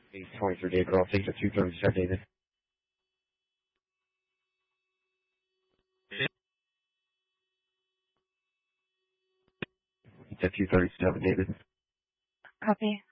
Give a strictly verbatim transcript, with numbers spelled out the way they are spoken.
eight twenty for David. I'll take the two thirty set, David. The two thirty-seven, David. Copy.